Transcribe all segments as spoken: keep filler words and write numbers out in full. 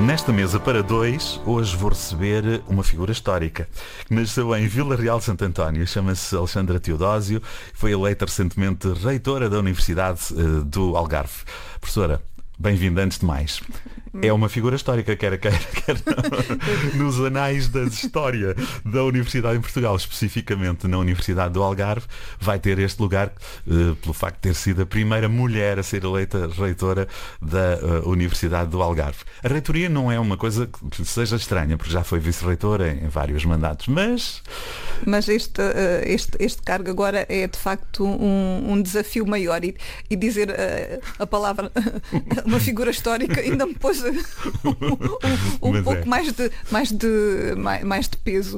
Nesta mesa para dois, hoje vou receber uma figura histórica que nasceu em Vila Real de Santo António. Chama-se Alexandra Teodósio, foi eleita recentemente reitora da Universidade uh, do Algarve. Professora, bem-vinda antes de mais. É uma figura histórica, quer quer, quer nos anais da história da Universidade em Portugal, especificamente na Universidade do Algarve, vai ter este lugar uh, pelo facto de ter sido a primeira mulher a ser eleita reitora da uh, Universidade do Algarve. A reitoria não é uma coisa que lhe seja estranha, porque já foi vice-reitora em, em vários mandatos, mas... Mas este, uh, este, este cargo agora é de facto um, um desafio maior e, e dizer uh, a palavra uma figura histórica ainda me pôs um, um, um pouco é. mais, de, mais, de, mais, mais de peso,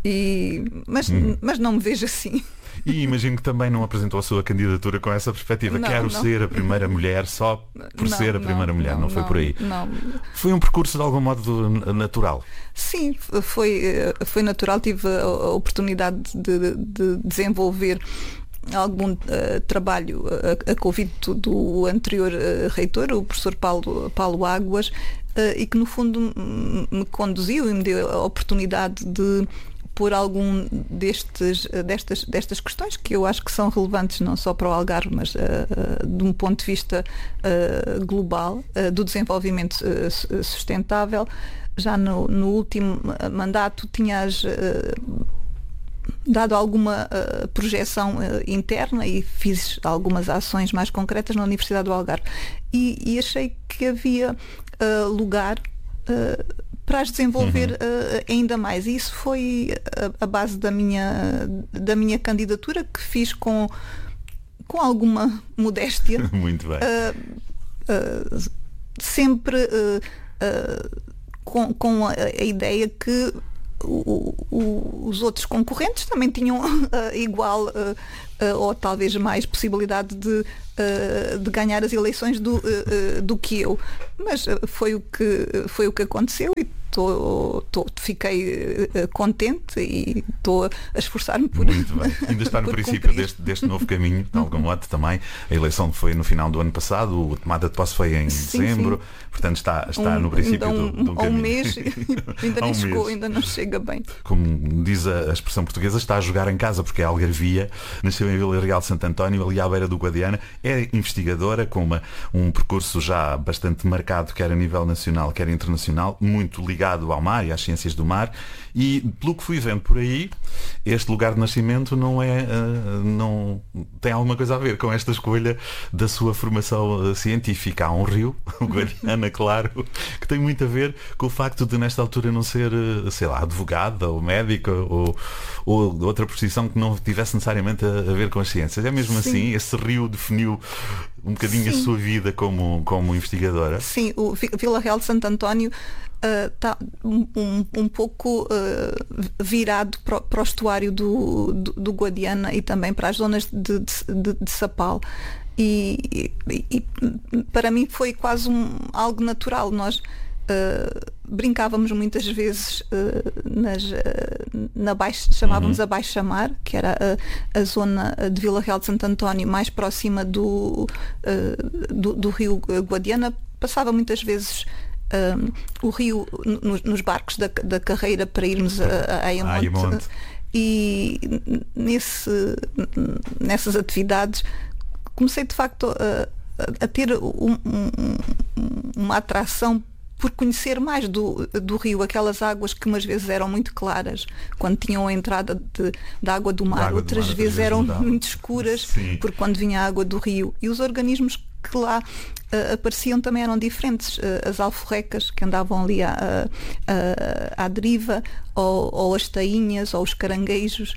e, mas, hum. mas não me vejo assim. E imagino que também não apresentou a sua candidatura com essa perspectiva. Não, Quero não. ser a primeira mulher só por não, ser a primeira não, mulher, não, não foi não, por aí. Não. Foi um percurso de algum modo natural? Sim, foi, foi natural. Tive a oportunidade de, de desenvolver algum uh, trabalho a, a convite do anterior uh, reitor, o professor Paulo, Paulo Águas, uh, e que no fundo me conduziu e me deu a oportunidade de pôr algum destes, destas, destas questões que eu acho que são relevantes não só para o Algarve, mas uh, uh, de um ponto de vista uh, global, uh, do desenvolvimento uh, sustentável. Já no, no último mandato tinhas uh, dado alguma uh, projeção uh, interna e fiz algumas ações mais concretas na Universidade do Algarve e, e achei que havia uh, lugar uh, para as desenvolver uh, ainda mais. E isso foi a, a base da minha, da minha candidatura, que fiz com, com alguma modéstia. Muito bem. Uh, uh, sempre uh, uh, com, com a, a ideia que O, o, os outros concorrentes também tinham uh, igual uh, uh, ou talvez mais possibilidade de, uh, de ganhar as eleições do, uh, uh, do que eu, mas uh, foi o que foi o que aconteceu e tô, tô, fiquei uh, contente e estou a esforçar-me por muito bem. Ainda está no princípio deste, deste novo caminho, de algum modo também. A eleição foi no final do ano passado, a tomada de posse foi em sim, dezembro, sim. Portanto está, está um, no princípio um, do, do um caminho. Um mês ainda um nem chegou, mês. ainda não chega bem. Como diz a, a expressão portuguesa, está a jogar em casa, porque é algarvia, nasceu em Vila Real de Santo António, ali à beira do Guadiana, é investigadora com uma, um percurso já bastante marcado, quer a nível nacional, quer internacional, muito ligado ao mar e às ciências do mar, e pelo que fui vendo por aí, este lugar de nascimento não é uh, não tem alguma coisa a ver com esta escolha da sua formação uh, científica. Há um rio, o Guadiana, claro, que tem muito a ver com o facto de nesta altura não ser, uh, sei lá, advogada ou médica ou, ou outra profissão que não tivesse necessariamente a, a ver com as ciências. É mesmo Sim. assim? Esse rio definiu um bocadinho Sim. a sua vida como, como investigadora? Sim, o Vila Real de Santo António está uh, um, um, um pouco uh, virado para, para o estuário do, do, do Guadiana e também para as zonas de, de, de Sapal. E, e, e para mim foi quase um, algo natural. Nós uh, brincávamos muitas vezes uh, nas, uh, na baixa, chamávamos uhum. a Baixa-Mar, que era a, a zona de Vila Real de Santo António mais próxima do, uh, do, do rio Guadiana. Passava muitas vezes Um, o rio no, nos barcos da, da carreira para irmos a, a Ayamonte, e nesse, nessas atividades comecei de facto a, a ter um, um, uma atração por conhecer mais do, do rio, aquelas águas que umas vezes eram muito claras quando tinham a entrada de, da água do mar, água outras do mar, vezes eram vezes muito escuras Sim. por quando vinha a água do rio, e os organismos que lá uh, apareciam também eram diferentes. Uh, as alforrecas que andavam ali à, à, à deriva, ou, ou as tainhas, ou os caranguejos,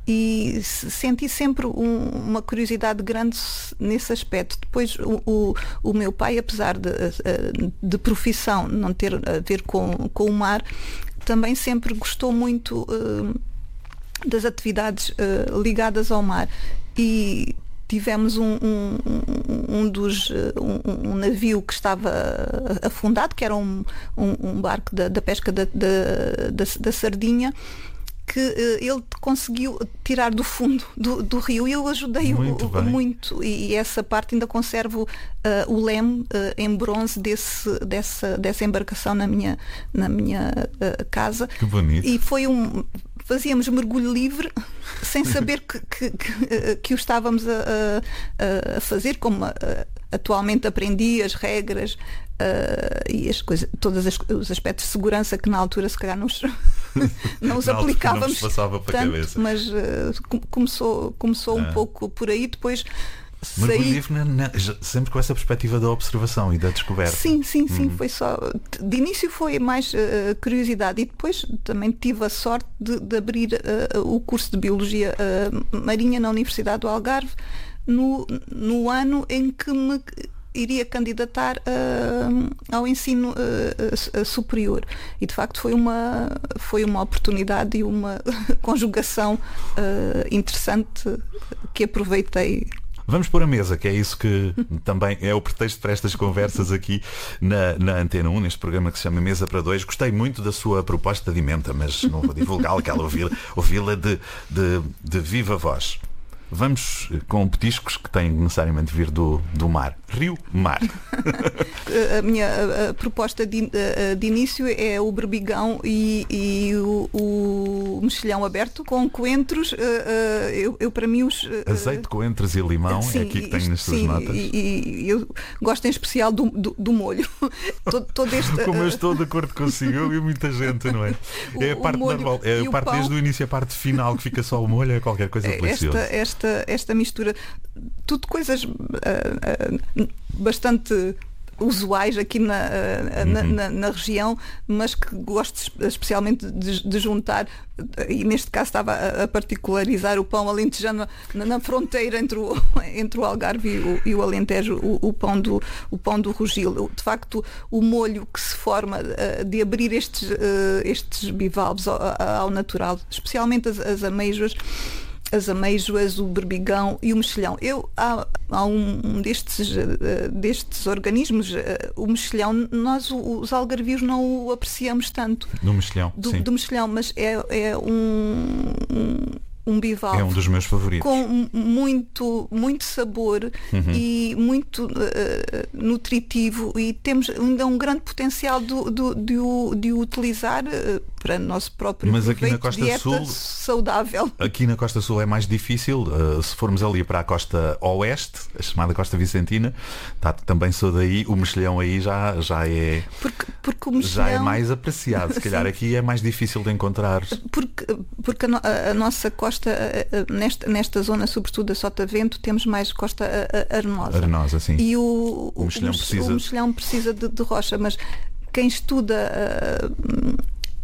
e senti sempre um, uma curiosidade grande nesse aspecto. Depois o, o, o meu pai, apesar de, de profissão não ter a ver com, com o mar, também sempre gostou muito uh, das atividades uh, ligadas ao mar, e tivemos um, um, um, dos, um, um navio que estava afundado, que era um, um, um barco da, da pesca da, da, da, da sardinha, que uh, ele conseguiu tirar do fundo do, do rio, e eu ajudei-o muito, muito e, e essa parte ainda conservo uh, o leme uh, em bronze desse, dessa, dessa embarcação na minha, na minha uh, casa. Que bonito. E foi um... fazíamos mergulho livre sem saber que, que, que, que o estávamos a, a, a fazer, como a, atualmente aprendi as regras uh, e as coisas, todos os aspectos de segurança que na altura se calhar nos, não os aplicávamos não nos passava para tanto, a cabeça. mas uh, começou, começou ah. um pouco por aí. Depois mergulho livre, sempre com essa perspectiva da observação e da descoberta. Sim, sim, sim. Hum. Foi só. De início foi mais uh, curiosidade, e depois também tive a sorte de, de abrir uh, o curso de Biologia uh, Marinha na Universidade do Algarve no, no ano em que me iria candidatar uh, ao ensino uh, uh, superior. E de facto foi uma, foi uma oportunidade e uma conjugação uh, interessante que aproveitei. Vamos pôr a mesa, que é isso que também é o pretexto para estas conversas aqui na, na Antena um, neste programa que se chama Mesa para Dois. Gostei muito da sua proposta de emenda, mas não vou divulgá-la, quero ouvi-la ouvi de, de, de viva voz. Vamos com petiscos que têm necessariamente vir do, do mar. Rio, mar. A minha a, a proposta de, a, de início é o berbigão e, e o, o mexilhão aberto com coentros. Uh, uh, eu, eu para mim os... Uh, Azeite, coentros e limão, sim, é aqui que tenho nas suas sim, notas. E, e eu gosto em especial do, do, do molho. todo, todo este, Como eu estou de acordo consigo, eu e muita gente, não é? O, é a parte normal, é a parte desde o início, a parte final que fica só o molho, é qualquer coisa deliciosa. Esta, esta Esta, esta mistura, tudo coisas uh, uh, bastante usuais aqui na, uh, na, uhum. na, na região, mas que gosto especialmente de, de juntar, e neste caso estava a, a particularizar o pão alentejano na, na fronteira entre o, entre o Algarve e o, e o Alentejo, o, o, pão do, o pão do Rogil. De facto, o molho que se forma uh, de abrir estes, uh, estes bivalves ao, ao natural, especialmente as, as amêijoas, as amêijoas, o berbigão e o mexilhão. Eu, há, há um, um destes, uh, destes organismos, uh, o mexilhão, nós os algarvios não o apreciamos tanto. Do mexilhão, do, sim. Do mexilhão, mas é, é um, um, um bivalve. É um dos meus favoritos. Com muito, muito sabor uhum. e muito uh, nutritivo, e temos ainda um grande potencial do, do, de, o, de o utilizar uh, para o nosso próprio Mas aqui na Costa dieta Sul, saudável. Aqui na Costa Sul é mais difícil. Uh, se formos ali para a costa oeste, a chamada Costa Vicentina, tá, também sou daí, o mexilhão aí já, já é porque, porque o mexilhão... já é mais apreciado. Se calhar aqui é mais difícil de encontrar. Porque, porque a, no, a, a nossa costa, a, a, nesta, nesta zona, sobretudo a Sotavento, temos mais costa a, a arenosa. Arenosa, sim. E o, o, mexilhão, o, precisa... o mexilhão precisa de, de rocha, mas quem estuda uh,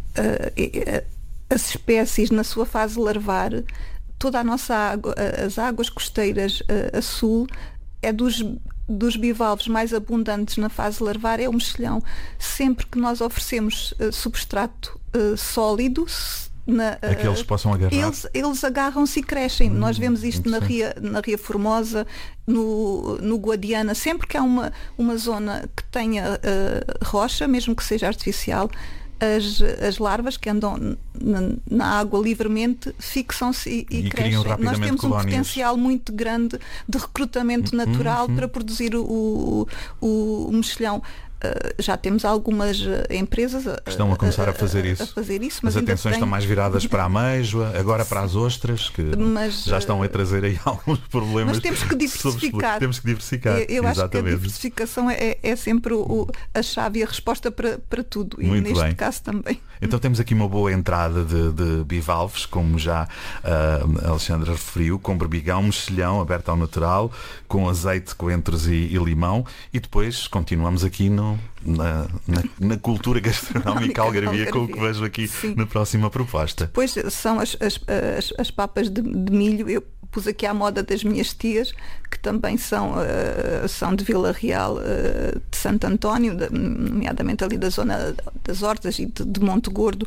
uh, uh, as espécies na sua fase larvar, toda a nossa água, as águas costeiras uh, a sul, é dos dos bivalves mais abundantes na fase larvar, é o mexilhão. Sempre que nós oferecemos uh, substrato uh, sólido, na, é que eles possam agarrar. Eles, eles agarram-se e crescem. Hum, Nós vemos isto na Ria, na Ria Formosa, no, no Guadiana. Sempre que há uma, uma zona que tenha uh, rocha, mesmo que seja artificial, As, as larvas que andam na, na água livremente fixam-se e, e, e crescem. Nós temos colónias. um potencial muito grande de recrutamento natural uhum. para produzir o, o, o mexilhão. Uh, já temos algumas empresas a, estão a começar a, a, fazer, isso. a fazer isso. Mas as atenções tem... estão mais viradas para a ameijoa, agora para as ostras, que mas, já estão a trazer aí alguns problemas. Mas temos que diversificar. Temos que diversificar. Eu, eu acho que a diversificação é, é sempre o, a chave e a resposta para, para tudo. E muito neste bem. caso também. Então temos aqui uma boa entrada de, de bivalves, como já uh, a Alexandra referiu, com berbigão, mexilhão aberto ao natural, com azeite, coentros e, e limão, e depois continuamos aqui no, na, na, na cultura gastronómica algarvia, com o que vejo aqui Sim. na próxima proposta. Depois são as, as, as, as papas de, de milho. Eu pus aqui à moda das minhas tias, que também são, uh, são de Vila Real, uh, de Santo António, de, nomeadamente ali da zona das Hortas e de, de Monte Gordo.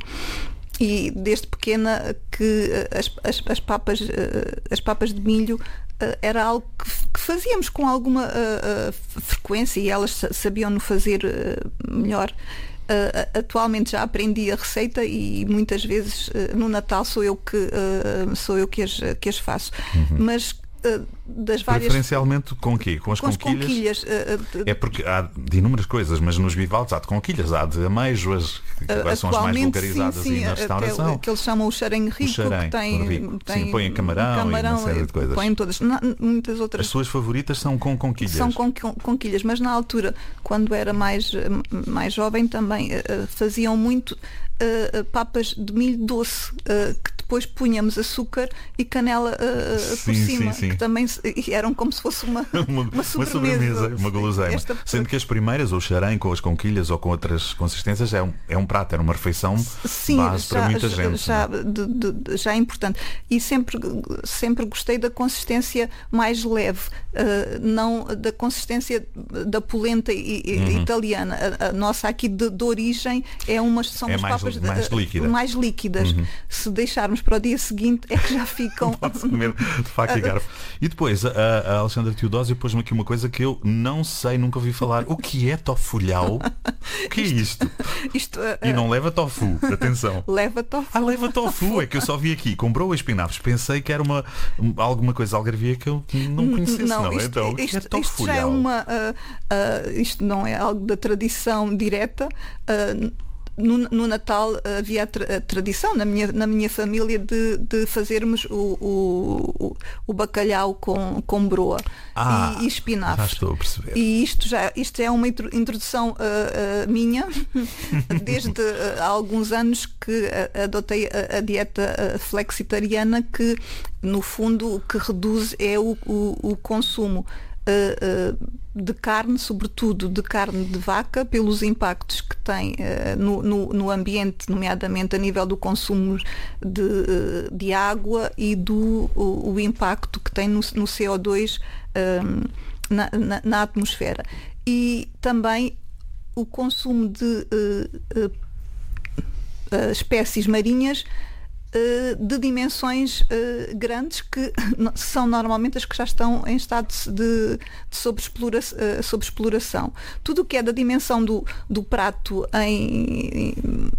E desde pequena que as, as, as, papas, uh, as papas de milho uh, era algo que, que fazíamos com alguma uh, uh, frequência, e elas sabiam-no fazer uh, melhor. Uh, atualmente já aprendi a receita e muitas vezes uh, no Natal sou eu que, uh, sou eu que, as, que as faço. Uhum. Mas uh, das várias... Preferencialmente com o quê? Com as com conquilhas? As conquilhas uh, uh, é porque há de inúmeras coisas, mas nos bivalves há de conquilhas, há de ameijoas, que uh, são as mais vulgarizadas sim, sim, na restauração. Até, que eles chamam o xarém rico, o xarém, que tem, rico. tem sim, põem camarão, camarão e uma série de coisas. Põem todas, não, muitas outras. As suas favoritas são com conquilhas? São com conquilhas, mas na altura, quando era mais, mais jovem também, uh, faziam muito Uh, papas de milho doce, uh, que depois punhamos açúcar e canela uh, sim, por cima, sim, sim. que também eram como se fosse uma, uma, uma sobremesa, uma, sobremesa, uma guloseima. Esta... Sendo que as primeiras, o xarém com as conquilhas ou com outras consistências, é um, é um prato, era uma refeição sim, base já, para muita gente. Já, de, de, já é importante. E sempre, sempre gostei da consistência mais leve, uh, não da consistência da polenta e, uhum. italiana. A, a nossa aqui de, de origem é umas, são é umas mais papas mais, líquida. mais líquidas. Uhum. Se deixarmos para o dia seguinte é que já ficam. Pode-se comer de faca e garfo. E depois a, a Alexandra Teodósio pôs-me aqui uma coisa que eu não sei, nunca ouvi falar. O que é tofulhau? O que é isto? isto uh, e não leva tofu, atenção. Leva tofu. Ah, leva tofu, é que eu só vi aqui. Comprou espinafres. Pensei que era uma, alguma coisa algarvia que eu não conhecesse, não, não. Isto, então, isto, é tofulhau? Isto já é uma uh, uh, isto não é algo da tradição direta. Uh, No, no Natal havia a, tra a tradição na minha, na minha família de, de fazermos o, o, o bacalhau com, com broa ah, e, e espinafre. Já estou a perceber. E isto, já, isto é uma introdução uh, uh, minha, desde uh, há alguns anos que uh, adotei a, a dieta uh, flexitariana, que no fundo o que reduz é o, o, o consumo Uh, uh, de carne, sobretudo de carne de vaca, pelos impactos que tem uh, no, no, no ambiente, nomeadamente a nível do consumo de, uh, de água e do o, o impacto que tem no, no C O dois um, na, na, na atmosfera. E também o consumo de uh, uh, uh, espécies marinhas de dimensões uh, grandes, que são normalmente as que já estão em estado de, de sobreexplora, uh, sobreexploração. Tudo o que é da dimensão do, do prato em,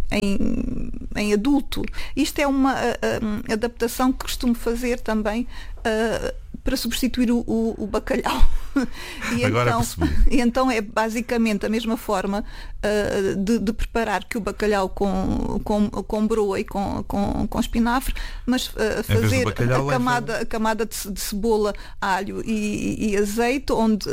em, em adulto, isto é uma uh, adaptação que costumo fazer também uh, para substituir o, o, o bacalhau. E Agora então, percebi. E então é basicamente a mesma forma uh, de, de preparar que o bacalhau com, com, com broa e com, com, com espinafre, mas uh, fazer a camada, a camada de, de cebola, alho e, e azeite, onde uh,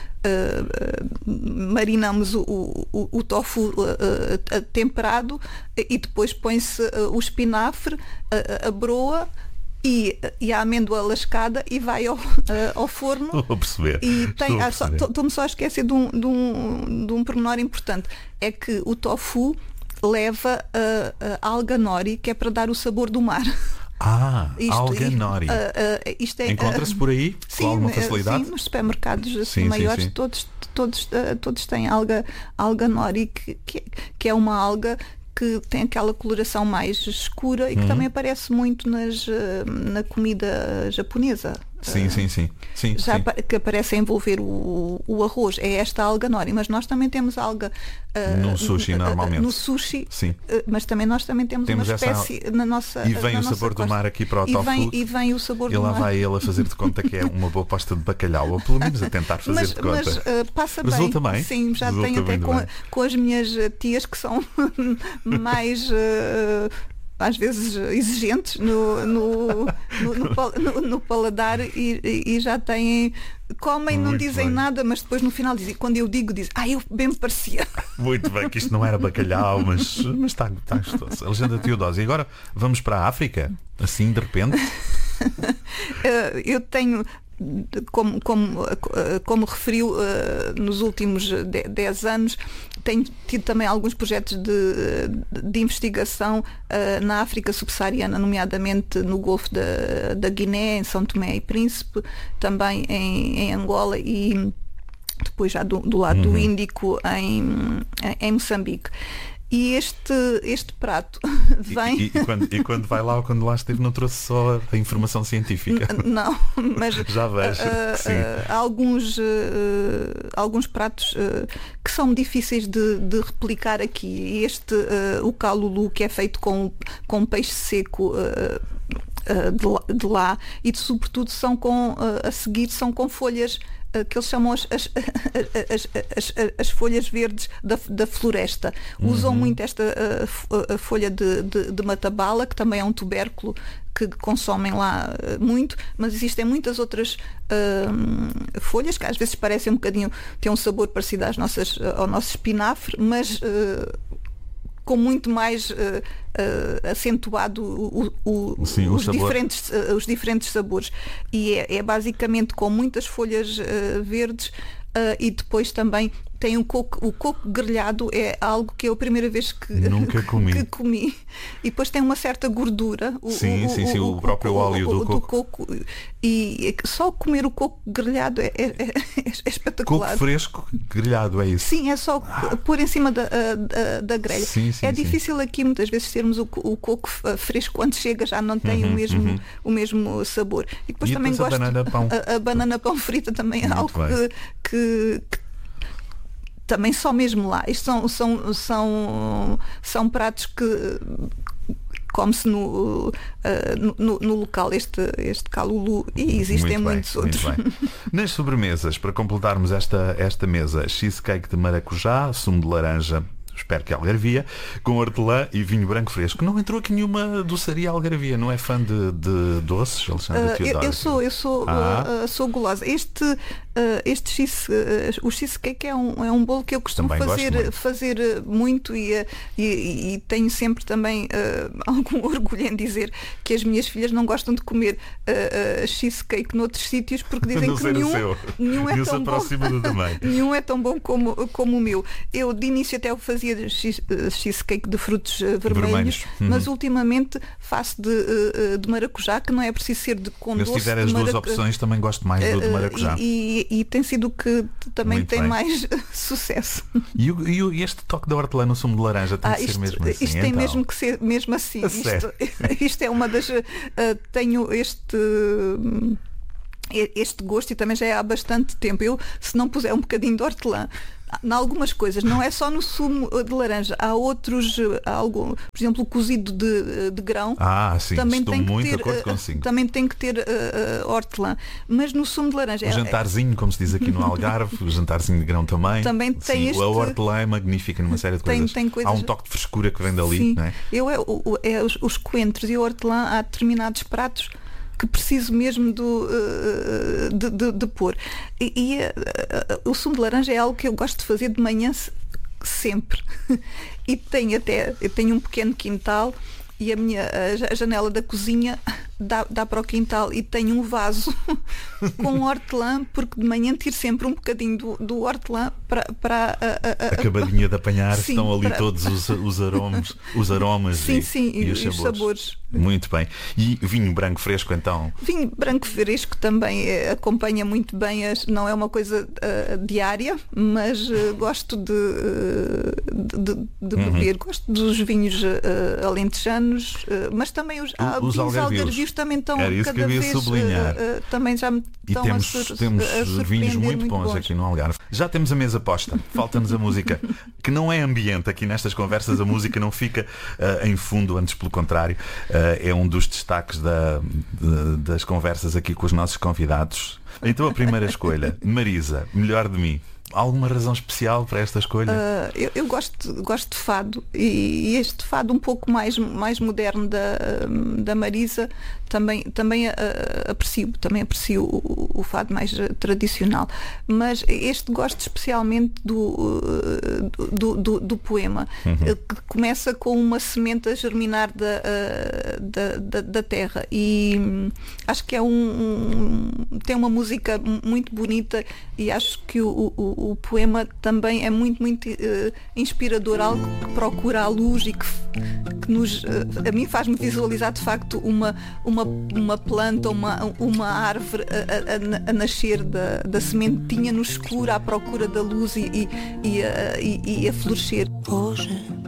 uh, marinamos o, o, o tofu uh, uh, temperado, e depois põe-se uh, o espinafre, a, a broa E, e a amêndoa lascada e vai ao, uh, ao forno. Estou a perceber. E tem, ah, só, estou-me só a esquecer de um, de, um, de um pormenor importante. É que o tofu leva uh, uh, alga nori, que é para dar o sabor do mar. Ah, isto, alga nori. Uh, uh, isto é, Encontra-se por aí sim, com alguma facilidade? Sim, nos supermercados assim, sim, maiores, sim, sim. todos, todos, uh, todos têm alga, alga nori, que, que, que é uma alga que tem aquela coloração mais escura e que uhum. também aparece muito nas, na comida japonesa. Sim, sim, sim. sim, já sim. que aparece a envolver o, o arroz. É esta alga nori, mas nós também temos alga uh, no sushi uh, normalmente. No sushi, sim. Uh, mas também nós também temos, temos uma espécie essa... na nossa. E vem na o sabor costa. do mar aqui para o e tofu. Vem, e vem o sabor e do lá mar. vai ele a fazer de conta que é uma boa pasta de bacalhau, ou pelo menos a tentar fazer mas, de conta. Mas uh, passa bem. Resulta bem. Sim, já Resulta tenho até com, com as minhas tias que são mais. Uh, às vezes exigentes no, no, no, no, no, no paladar e, e já têm, comem, não Muito dizem bem. nada, mas depois no final dizem, quando eu digo, dizem, ah, eu bem me parecia. Muito bem, que isto não era bacalhau, mas, mas está, está gostoso. Alexandra Teodósio, e agora vamos para a África, assim de repente? Eu tenho, como, como, como referiu, nos últimos dez anos, tenho tido também alguns projetos de, de investigação na África subsaariana, nomeadamente no Golfo da, da Guiné, em São Tomé e Príncipe, também em, em Angola e depois já do, do lado uhum. do Índico, em, em Moçambique. E este, este prato vem... E, e, e, quando, e quando vai lá ou quando lá esteve não trouxe só a informação científica? Não, mas já vejo. Uh, sim. Uh, há alguns, uh, alguns pratos uh, que são difíceis de, de replicar aqui. Este, uh, o calulu, que é feito com, com peixe seco uh, uh, de, lá, de lá, e de, sobretudo são com, uh, a seguir são com folhas que eles chamam as, as, as, as, as folhas verdes da, da floresta. Uhum. Usam muito esta a, a folha de, de, de matabala, que também é um tubérculo que consomem lá muito, mas existem muitas outras uh, folhas que às vezes parecem um bocadinho, têm um sabor parecido às nossas, ao nosso espinafre, mas uh, com muito mais uh, uh, acentuado o, o, Sim, os, diferentes, uh, os diferentes sabores. E é, é basicamente com muitas folhas uh, verdes uh, e depois também tem um coco, o coco grelhado é algo que é a primeira vez que, Nunca comi. que comi. E depois tem uma certa gordura. O, sim, o, sim, sim, o, o próprio o, óleo do, do coco. coco. E só comer o coco grelhado é, é, é espetacular. Coco fresco grelhado, é isso? Sim, é só ah. pôr em cima da, da, da grelha. Sim, sim, é sim. difícil aqui muitas vezes termos o, o coco fresco, quando chega já não tem uhum, o, mesmo, uhum. o mesmo sabor. E depois e também depois gosto a banana pão. A, a banana pão frita também é Muito algo que, que, que também só mesmo lá. Isto são, são, são, são pratos que come-se no, uh, no, no local, este, este calulu, e existem muito muitos bem, outros. Muito bem. Nas sobremesas, para completarmos esta, esta mesa, cheesecake de maracujá, sumo de laranja, espero que algarvia, com hortelã e vinho branco fresco. Não entrou aqui nenhuma doçaria algarvia, não é fã de, de doces, Alexandre uh, Teodoro? Eu, eu sou, eu sou, ah. uh, sou gulosa. Este, uh, este cheese, uh, o cheesecake é um, é um bolo que eu costumo também fazer muito. fazer muito e, e, e tenho sempre também uh, algum orgulho em dizer que as minhas filhas não gostam de comer uh, uh, cheesecake noutros sítios porque dizem que nenhum, nenhum é tão bom nenhum é tão bom como, como o meu. Eu de início até eu fazia de cheesecake de frutos uh, vermelhos, vermelhos. Uhum. Mas ultimamente faço de, uh, de maracujá, que não é preciso ser de com doce. Se tiver as duas opções, também gosto mais do de maracujá. Uh, e, e, e tem sido o que também muito tem bem. mais sucesso. E, o, e o, este toque da hortelã no sumo de laranja tem ah, que isto, ser mesmo assim? Isto então. tem mesmo que ser mesmo assim. Isto, isto é uma das... Uh, tenho este... Uh, este gosto e também já é há bastante tempo. Eu, se não puser um bocadinho de hortelã em algumas coisas, não é só no sumo de laranja, há outros, há algum, por exemplo, o cozido de, de grão, ah, sim, também estou tem que muito ter, de acordo consigo. Também tem que ter uh, uh, hortelã, mas no sumo de laranja... O jantarzinho, é, como se diz aqui no Algarve, o jantarzinho de grão também. Também tem sim, este... A hortelã é magnífica numa série de tem, coisas. Tem coisas. Há um toque de frescura que vem dali, sim. Não é? Eu, é, o, é os, os coentros e a hortelã, há determinados pratos que preciso mesmo do, de, de, de pôr. E, e uh, o sumo de laranja é algo que eu gosto de fazer de manhã sempre. E tenho até, eu tenho um pequeno quintal e a minha a janela da cozinha dá, dá para o quintal e tenho um vaso com hortelã, porque de manhã tiro sempre um bocadinho do, do hortelã para, para a, a, a, acabadinha de apanhar, sim, estão ali para... todos os, os aromas, os aromas sim, e, sim, e, e os, sabores. os sabores. Muito bem. E vinho branco fresco então? Vinho branco fresco também é, acompanha muito bem, as, não é uma coisa uh, diária, mas uh, gosto de, uh, de, de beber, uhum. Gosto dos vinhos uh, alentejanos, uh, mas também os, ah, os vinhos algarvios também estão Era isso cada que eu ia vez sublinhar. Uh, uh, também já me estão e temos, a, sur temos a vinhos muito, muito bons, bons aqui no Algarve. Já temos a mesa posta, falta-nos a música, que não é ambiente aqui nestas conversas, a música não fica uh, em fundo, antes pelo contrário, uh, é um dos destaques da, de, das conversas aqui com os nossos convidados. Então a primeira escolha, Marisa, Melhor de Mim. Alguma razão especial para esta escolha? Uh, eu, eu gosto, gosto de fado e, e este fado um pouco mais, mais moderno da, da Marisa também, também uh, aprecio, também aprecio o, o fado mais tradicional, mas este gosto especialmente do, uh, do, do, do poema, uhum. que começa com uma semente a germinar da, uh, da, da, da terra e um, acho que é um, um tem uma música muito bonita e acho que o, o O poema também é muito, muito uh, inspirador, algo que procura a luz e que, que nos, uh, a mim faz-me visualizar de facto uma, uma, uma planta, uma, uma árvore a, a, a nascer da, da sementinha no escuro à procura da luz e, e, e, a, e, e a florescer. Hoje